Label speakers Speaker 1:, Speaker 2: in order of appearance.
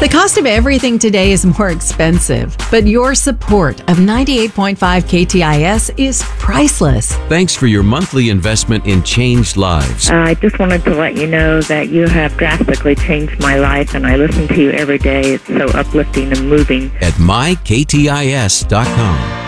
Speaker 1: The cost of everything today is more expensive, but your support of 98.5 KTIS is priceless.
Speaker 2: Thanks for your monthly investment in changed lives.
Speaker 3: I just wanted to let you know that you have drastically changed my life, and I listen to you every day. It's so uplifting and moving.
Speaker 2: At myktis.com.